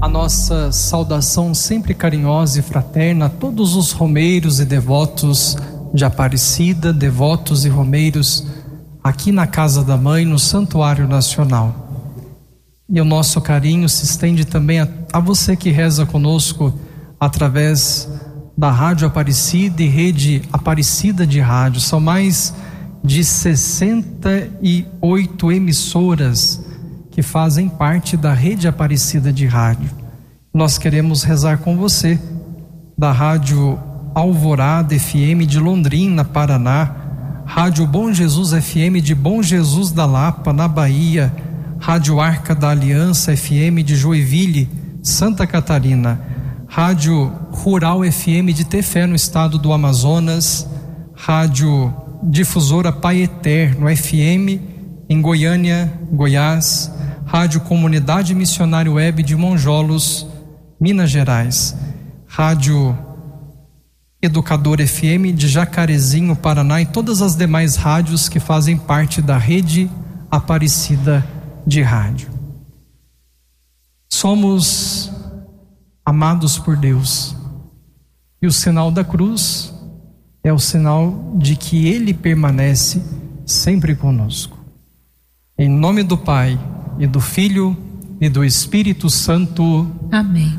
a nossa saudação sempre carinhosa e fraterna a todos os romeiros e devotos de Aparecida, devotos e romeiros aqui na Casa da Mãe, no Santuário Nacional. E o nosso carinho se estende também a você que reza conosco através da Rádio Aparecida e Rede Aparecida de Rádio. São mais de 68 emissoras que fazem parte da Rede Aparecida de Rádio. Nós queremos rezar com você da Rádio Alvorada FM de Londrina, Paraná, Rádio Bom Jesus FM de Bom Jesus da Lapa, na Bahia, Rádio Arca da Aliança FM de Joinville, Santa Catarina, Rádio Rural FM de Tefé, no estado do Amazonas, Rádio Difusora Pai Eterno FM em Goiânia, Goiás, Rádio Comunidade Missionário Web de Monjolos, Minas Gerais, Rádio Educador FM de Jacarezinho, Paraná, e todas as demais rádios que fazem parte da Rede Aparecida de Rádio. Somos amados por Deus e o sinal da cruz é o sinal de que Ele permanece sempre conosco. Em nome do Pai e do Filho e do Espírito Santo. Amém.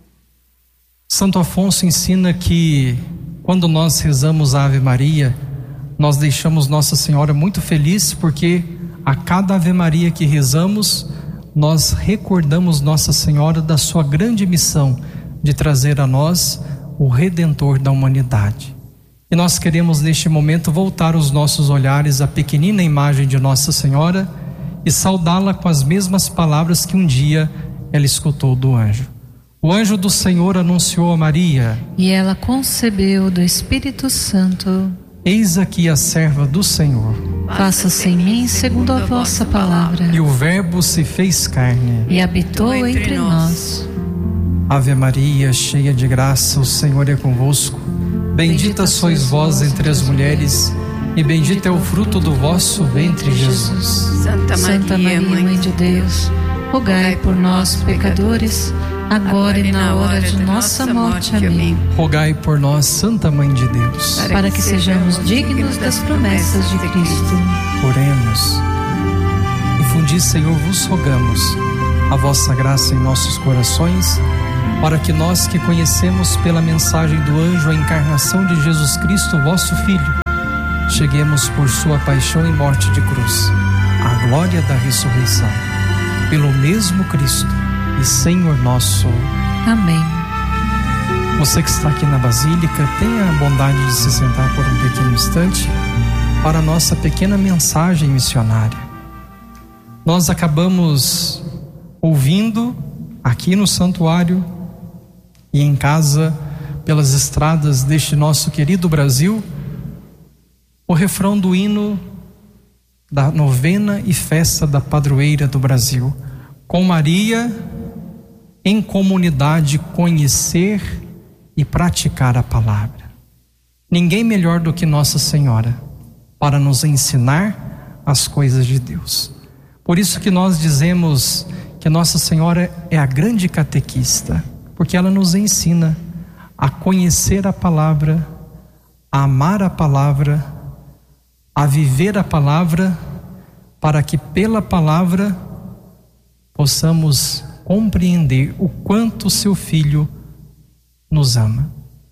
Santo Afonso ensina que quando nós rezamos a Ave Maria, nós deixamos Nossa Senhora muito feliz, porque a cada Ave Maria que rezamos, nós recordamos Nossa Senhora da sua grande missão de trazer a nós o Redentor da humanidade. E nós queremos neste momento voltar os nossos olhares à pequenina imagem de Nossa Senhora e saudá-la com as mesmas palavras que um dia ela escutou do anjo. O anjo do Senhor anunciou a Maria, e ela concebeu do Espírito Santo. Eis aqui a serva do Senhor. Faça-se em mim segundo a vossa palavra. E o Verbo se fez carne e habitou entre nós. Ave Maria, cheia de graça, o Senhor é convosco. Bendita sois vós entre as mulheres, e bendito é o fruto do vosso ventre, Jesus. Santa Maria, Mãe de Deus, rogai por nós, pecadores, agora e na hora de nossa morte. Amém. Rogai por nós, Santa Mãe de Deus, para que sejamos dignos das promessas de Cristo. Oremos. Infundi, Senhor, vos rogamos a vossa graça em nossos corações, para que nós que conhecemos pela mensagem do anjo a encarnação de Jesus Cristo, vosso Filho, cheguemos por sua paixão e morte de cruz à glória da ressurreição. Pelo mesmo Cristo e Senhor nosso. Amém. Você que está aqui na Basílica, tenha a bondade de se sentar por um pequeno instante para a nossa pequena mensagem missionária. Nós acabamos ouvindo aqui no santuário e em casa, pelas estradas deste nosso querido Brasil, o refrão do hino da novena e festa da padroeira do Brasil. Com Maria, em comunidade, conhecer e praticar a palavra. Ninguém melhor do que Nossa Senhora para nos ensinar as coisas de Deus. Por isso que nós dizemos que Nossa Senhora é a grande catequista, porque ela nos ensina a conhecer a palavra, a amar a palavra, a viver a palavra, para que pela palavra possamos compreender o quanto seu Filho nos ama.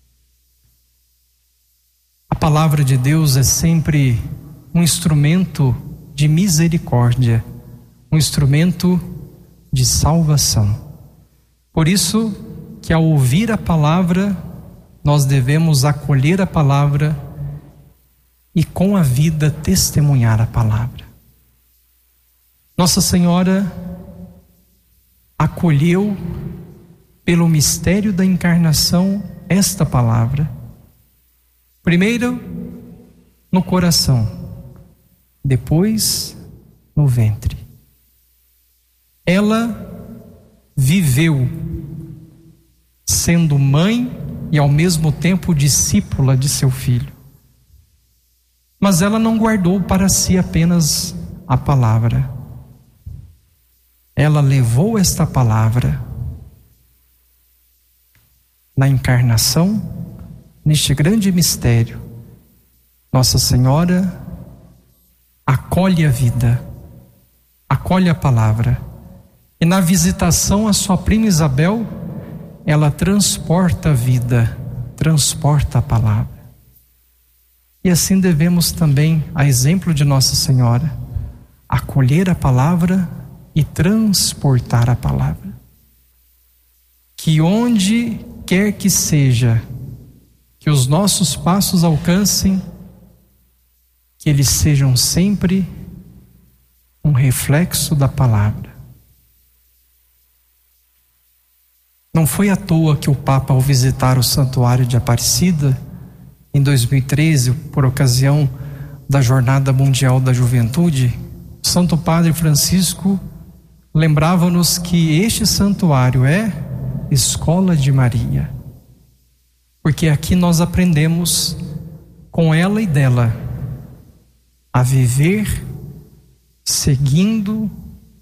A palavra de Deus é sempre um instrumento de misericórdia, um instrumento de salvação. Por isso que ao ouvir a palavra, nós devemos acolher a palavra e com a vida testemunhar a palavra. Nossa Senhora acolheu pelo mistério da encarnação esta palavra. Primeiro no coração, depois no ventre. Ela viveu sendo mãe e ao mesmo tempo discípula de seu filho. Mas ela não guardou para si apenas a palavra. Ela levou esta palavra na encarnação, neste grande mistério, Nossa Senhora acolhe a vida, acolhe a palavra, e na visitação à sua prima Isabel, ela transporta a vida, transporta a palavra. E assim devemos também, a exemplo de Nossa Senhora, acolher a palavra e transportar a palavra. Que onde quer que seja, que os nossos passos alcancem, que eles sejam sempre um reflexo da palavra. Não foi à toa que o Papa, ao visitar o Santuário de Aparecida, em 2013, por ocasião da Jornada Mundial da Juventude, o Santo Padre Francisco lembrava-nos que este santuário é Escola de Maria, porque aqui nós aprendemos com ela e dela a viver seguindo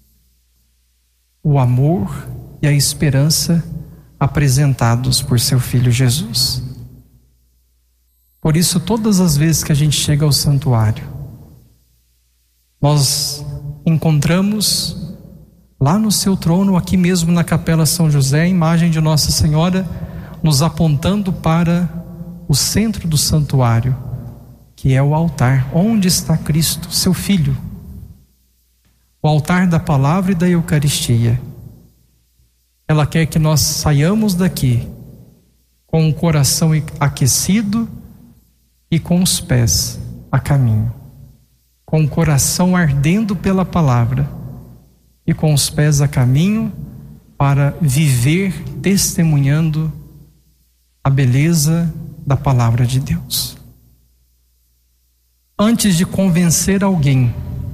o amor e a esperança apresentados por seu Filho Jesus. Por isso, todas as vezes que a gente chega ao santuário, nós encontramos lá no seu trono, aqui mesmo na Capela São José, a imagem de Nossa Senhora nos apontando para o centro do santuário, que é o altar, onde está Cristo, seu Filho. O altar da palavra e da Eucaristia. Ela quer que nós saiamos daqui com o coração aquecido e com os pés a caminho, com o coração ardendo pela palavra e com os pés a caminho para viver testemunhando a beleza da palavra de Deus. Antes de convencer alguém,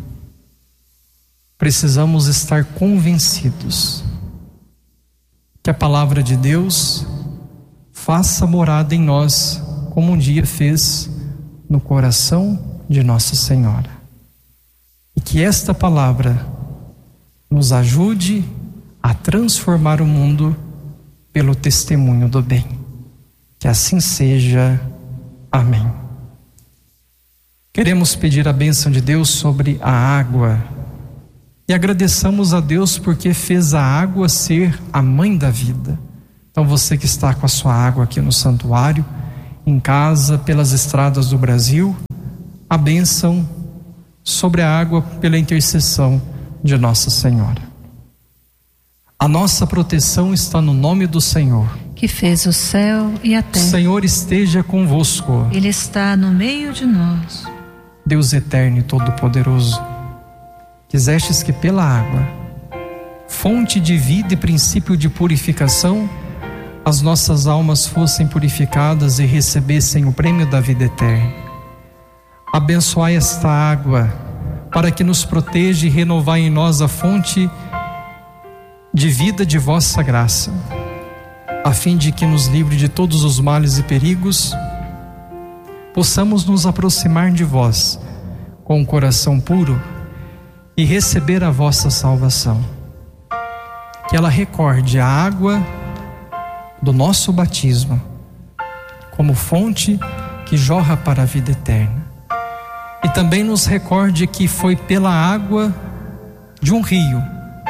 precisamos estar convencidos que a palavra de Deus faça morada em nós, como um dia fez no coração de Nossa Senhora. E que esta palavra nos ajude a transformar o mundo pelo testemunho do bem. Que assim seja. Amém. Queremos pedir a bênção de Deus sobre a água. E agradeçamos a Deus porque fez a água ser a mãe da vida. Então você que está com a sua água aqui no santuário, em casa, pelas estradas do Brasil, a bênção sobre a água pela intercessão de Nossa Senhora. A nossa proteção está no nome do Senhor, que fez o céu e a terra. O Senhor esteja convosco. Ele está no meio de nós. Deus eterno e todo-poderoso, quisestes que pela água, fonte de vida e princípio de purificação, as nossas almas fossem purificadas e recebessem o prêmio da vida eterna. Abençoai esta água, para que nos proteja e renovai em nós a fonte de vida de vossa graça, a fim de que nos livre de todos os males e perigos, possamos nos aproximar de vós com um coração puro e receber a vossa salvação. Que ela recorde a água do nosso batismo como fonte que jorra para a vida eterna. E também nos recorde que foi pela água de um rio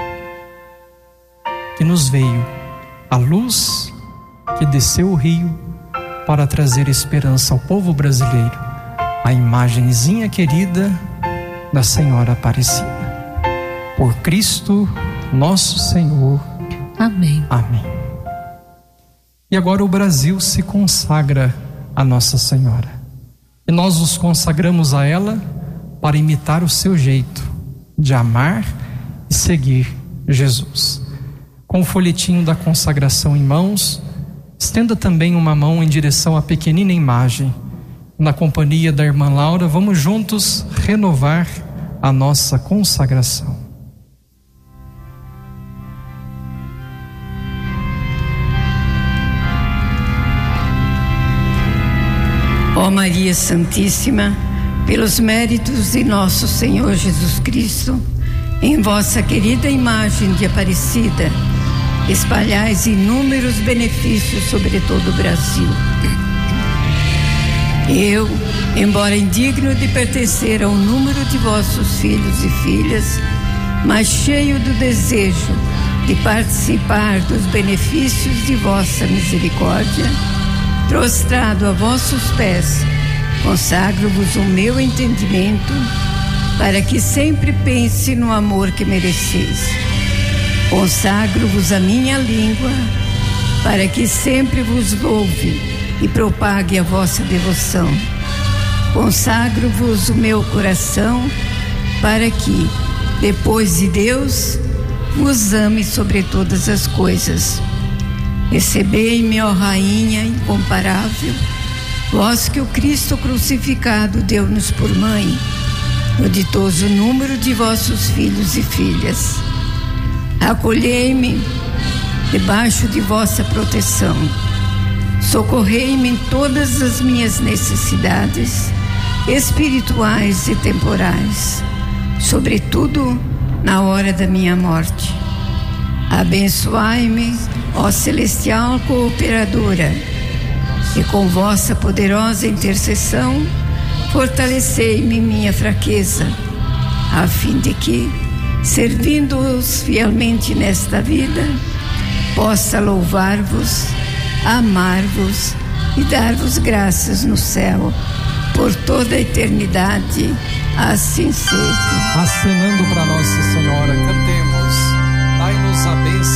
que nos veio a luz que desceu o rio para trazer esperança ao povo brasileiro, a imagenzinha querida da Senhora Aparecida. Por Cristo nosso Senhor. Amém. Amém. E agora o Brasil se consagra a Nossa Senhora. E nós nos consagramos a ela para imitar o seu jeito de amar e seguir Jesus. Com o folhetinho da consagração em mãos, estenda também uma mão em direção à pequenina imagem. Na companhia da irmã Laura, vamos juntos renovar a nossa consagração. Ó Maria Santíssima, pelos méritos de nosso Senhor Jesus Cristo, em vossa querida imagem de Aparecida, espalhais inúmeros benefícios sobre todo o Brasil. Eu, embora indigno de pertencer ao número de vossos filhos e filhas, mas cheio do desejo de participar dos benefícios de vossa misericórdia, prostrado a vossos pés, consagro-vos o meu entendimento, para que sempre pense no amor que mereceis. Consagro-vos a minha língua, para que sempre vos louve e propague a vossa devoção. Consagro-vos o meu coração, para que, depois de Deus, vos ame sobre todas as coisas. Recebei-me, ó Rainha incomparável, vós que o Cristo crucificado deu-nos por mãe, no ditoso número de vossos filhos e filhas. Acolhei-me debaixo de vossa proteção. Socorrei-me em todas as minhas necessidades, espirituais e temporais, sobretudo na hora da minha morte. Abençoai-me, ó celestial cooperadora, e com vossa poderosa intercessão, fortalecei-me em minha fraqueza, a fim de que, servindo-os fielmente nesta vida, possa louvar-vos, amar-vos e dar-vos graças no céu, por toda a eternidade. Assim seja. Acenando para Nossa Senhora, cantemos.